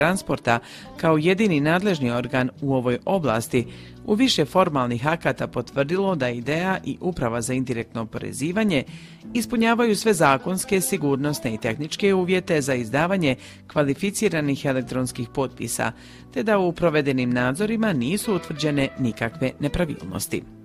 transporta kao jedini nadležni organ u ovoj oblasti u više formalnih akata potvrdilo da IDEA i Uprava za indirektno oporezivanje ispunjavaju sve zakonske, sigurnosne i tehničke uvjete za izdavanje kvalificiranih elektronskih potpisa, te da u provedenim nadzorima nisu utvrđene nikakve nepravilnosti.